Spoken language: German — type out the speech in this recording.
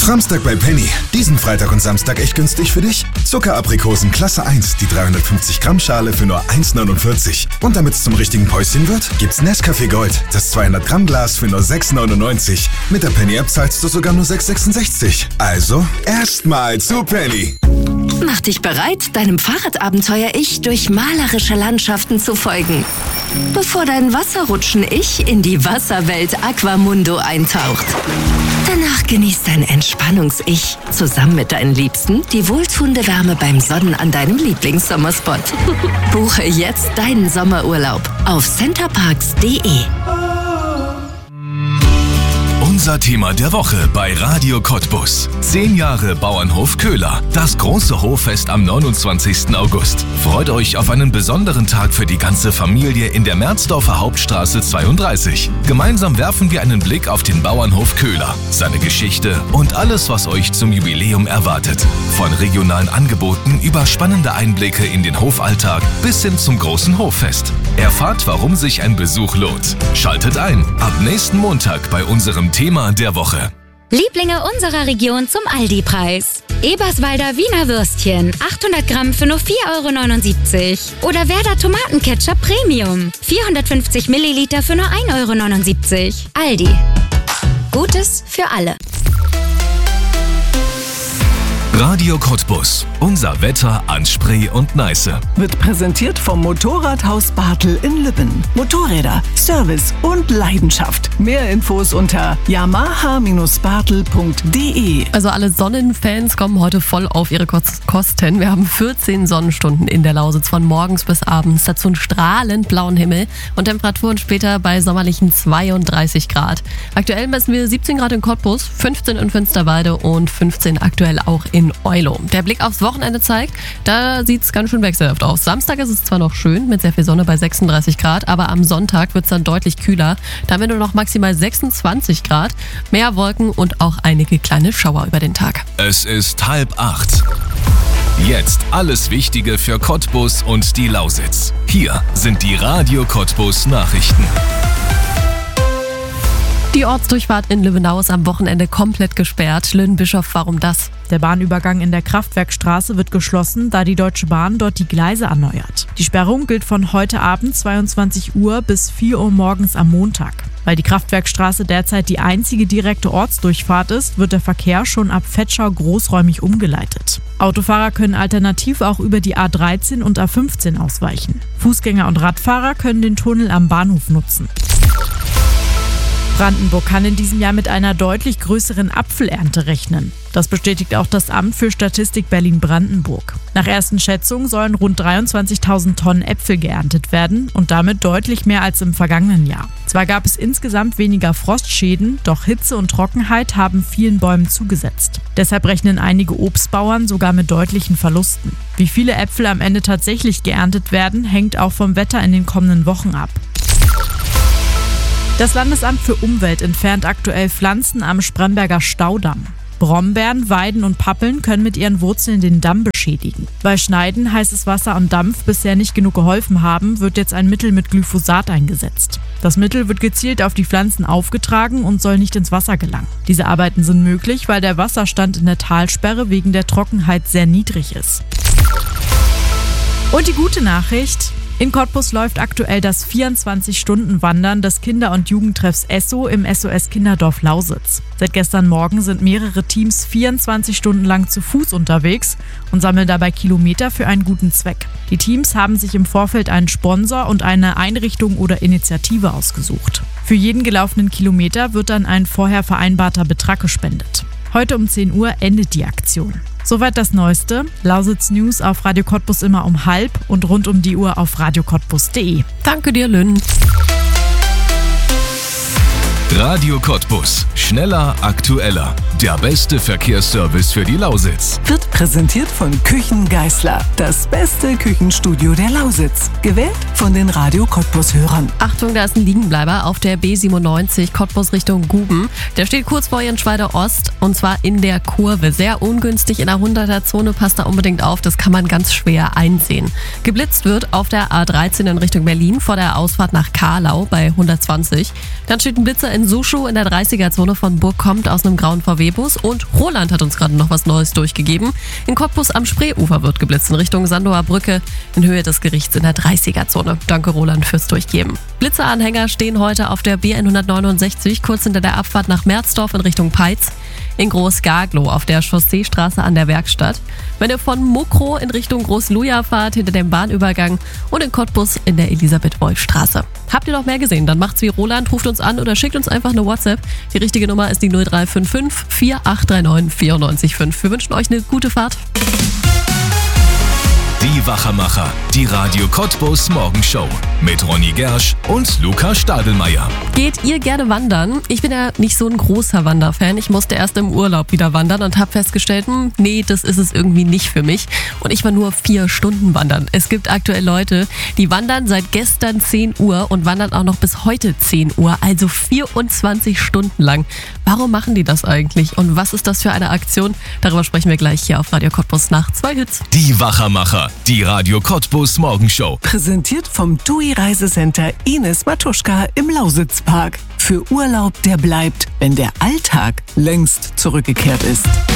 Samstag bei Penny. Diesen Freitag und Samstag echt günstig für dich. Zuckeraprikosen Klasse 1, die 350 Gramm Schale für nur 1,49. Und damit es zum richtigen Päuschen wird, gibt's Nescafé Gold, das 200 Gramm Glas für nur 6,99. Mit der Penny-App zahlst du sogar nur 6,66. Also, erstmal zu Penny. Mach dich bereit, deinem Fahrradabenteuer-Ich durch malerische Landschaften zu folgen. Bevor dein Wasserrutschen-Ich in die Wasserwelt Aquamundo eintaucht. Danach genießt dein Entspannungs-Ich zusammen mit deinen Liebsten die wohltuende Wärme beim Sonnen an deinem Lieblingssommerspot. Buche jetzt deinen Sommerurlaub auf centerparks.de. Unser Thema der Woche bei Radio Cottbus. 10 Jahre Bauernhof Köhler. Das große Hoffest am 29. August. Freut euch auf einen besonderen Tag für die ganze Familie in der Merzdorfer Hauptstraße 32. Gemeinsam werfen wir einen Blick auf den Bauernhof Köhler, seine Geschichte und alles, was euch zum Jubiläum erwartet. Von regionalen Angeboten über spannende Einblicke in den Hofalltag bis hin zum großen Hoffest. Erfahrt, warum sich ein Besuch lohnt. Schaltet ein ab nächsten Montag bei unserem Thema der Woche. Lieblinge unserer Region zum Aldi-Preis. Eberswalder Wiener Würstchen, 800 Gramm für nur 4,79 €. Oder Werder Tomatenketchup Premium, 450 Milliliter für nur 1,79 €. Aldi. Gutes für alle. Radio Cottbus. Unser Wetter an Spree und Neiße. Wird präsentiert vom Motorradhaus Bartel in Lübben. Motorräder, Service und Leidenschaft. Mehr Infos unter yamaha-bartel.de. Also alle Sonnenfans kommen heute voll auf ihre Kosten. Wir haben 14 Sonnenstunden in der Lausitz von morgens bis abends. Dazu einen strahlend blauen Himmel und Temperaturen später bei sommerlichen 32 Grad. Aktuell messen wir 17 Grad in Cottbus, 15 in Finsterwalde und 15 aktuell auch in Eulow. Der Blick aufs Wochenende zeigt, da sieht es ganz schön wechselhaft aus. Samstag ist es zwar noch schön mit sehr viel Sonne bei 36 Grad, aber am Sonntag wird es dann deutlich kühler. Da haben wir nur noch maximal 26 Grad, mehr Wolken und auch einige kleine Schauer über den Tag. Es ist 7:30. Jetzt alles Wichtige für Cottbus und die Lausitz. Hier sind die Radio Cottbus Nachrichten. Die Ortsdurchfahrt in Löwenau ist am Wochenende komplett gesperrt. Lynn Bischof, warum das? Der Bahnübergang in der Kraftwerkstraße wird geschlossen, da die Deutsche Bahn dort die Gleise erneuert. Die Sperrung gilt von heute Abend 22 Uhr bis 4 Uhr morgens am Montag. Weil die Kraftwerkstraße derzeit die einzige direkte Ortsdurchfahrt ist, wird der Verkehr schon ab Vetschau großräumig umgeleitet. Autofahrer können alternativ auch über die A13 und A15 ausweichen. Fußgänger und Radfahrer können den Tunnel am Bahnhof nutzen. Brandenburg kann in diesem Jahr mit einer deutlich größeren Apfelernte rechnen. Das bestätigt auch das Amt für Statistik Berlin-Brandenburg. Nach ersten Schätzungen sollen rund 23.000 Tonnen Äpfel geerntet werden und damit deutlich mehr als im vergangenen Jahr. Zwar gab es insgesamt weniger Frostschäden, doch Hitze und Trockenheit haben vielen Bäumen zugesetzt. Deshalb rechnen einige Obstbauern sogar mit deutlichen Verlusten. Wie viele Äpfel am Ende tatsächlich geerntet werden, hängt auch vom Wetter in den kommenden Wochen ab. Das Landesamt für Umwelt entfernt aktuell Pflanzen am Spremberger Staudamm. Brombeeren, Weiden und Pappeln können mit ihren Wurzeln den Damm beschädigen. Weil Schneiden, heißes Wasser und Dampf bisher nicht genug geholfen haben, wird jetzt ein Mittel mit Glyphosat eingesetzt. Das Mittel wird gezielt auf die Pflanzen aufgetragen und soll nicht ins Wasser gelangen. Diese Arbeiten sind möglich, weil der Wasserstand in der Talsperre wegen der Trockenheit sehr niedrig ist. Und die gute Nachricht: In Cottbus läuft aktuell das 24-Stunden-Wandern des Kinder- und Jugendtreffs Esso im SOS Kinderdorf Lausitz. Seit gestern Morgen sind mehrere Teams 24 Stunden lang zu Fuß unterwegs und sammeln dabei Kilometer für einen guten Zweck. Die Teams haben sich im Vorfeld einen Sponsor und eine Einrichtung oder Initiative ausgesucht. Für jeden gelaufenen Kilometer wird dann ein vorher vereinbarter Betrag gespendet. Heute um 10 Uhr endet die Aktion. Soweit das Neueste. Lausitz News auf Radio Cottbus immer um 12:30 und rund um die Uhr auf radiocottbus.de. Danke dir, Lynn. Radio Cottbus. Schneller, aktueller. Der beste Verkehrsservice für die Lausitz. Wird präsentiert von Küchen Geißler. Das beste Küchenstudio der Lausitz. Gewählt von den Radio Cottbus-Hörern. Achtung, da ist ein Liegenbleiber auf der B97 Cottbus Richtung Guben. Der steht kurz vor Jenschweider Ost und zwar in der Kurve. Sehr ungünstig in der 100er-Zone, passt da unbedingt auf, das kann man ganz schwer einsehen. Geblitzt wird auf der A13 in Richtung Berlin vor der Ausfahrt nach Karlau bei 120. Dann steht ein Blitzer in Suschow in der 30er-Zone von Burg kommt aus einem grauen VW-Bus und Roland hat uns gerade noch was Neues durchgegeben. In Cottbus am Spreeufer wird geblitzt in Richtung Sandower Brücke in Höhe des Gerichts in der 30er-Zone. Danke Roland fürs Durchgeben. Blitzeranhänger stehen heute auf der B169 kurz hinter der Abfahrt nach Merzdorf in Richtung Peitz. In Groß-Gaglow auf der Chausseestraße an der Werkstatt. Wenn ihr von Mokro in Richtung Groß-Luja fahrt, hinter dem Bahnübergang und in Cottbus in der Elisabeth-Wolf-Straße. Habt ihr noch mehr gesehen? Dann macht's wie Roland, ruft uns an oder schickt uns einfach eine WhatsApp. Die richtige Nummer ist die 0355 4839 94,5. Wir wünschen euch eine gute Fahrt. Die Wachermacher, die Radio Cottbus Morgenshow mit Ronny Gersch und Luca Stadelmeier. Geht ihr gerne wandern? Ich bin ja nicht so ein großer Wanderfan. Ich musste erst im Urlaub wieder wandern und habe festgestellt, nee, das ist es irgendwie nicht für mich. Und ich war nur 4 Stunden wandern. Es gibt aktuell Leute, die wandern seit gestern 10 Uhr und wandern auch noch bis heute 10 Uhr, also 24 Stunden lang. Warum machen die das eigentlich? Und was ist das für eine Aktion? Darüber sprechen wir gleich hier auf Radio Cottbus nach 2 Hits. Die Wachermacher, die Radio Cottbus Morgenshow. Präsentiert vom TUI Reisecenter Ines Matuschka im Lausitzpark. Für Urlaub, der bleibt, wenn der Alltag längst zurückgekehrt ist.